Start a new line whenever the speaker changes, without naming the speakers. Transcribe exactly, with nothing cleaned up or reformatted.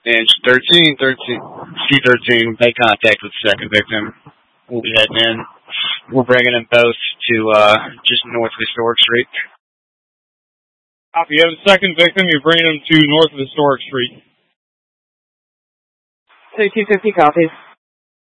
And thirteen, thirteen, C thirteen made contact with the second victim. We'll be heading in. We're bringing them both to uh, just north of Historic Street.
Copy. You have a second victim. You're bringing them to north of Historic Street.
thirty-two fifty copies.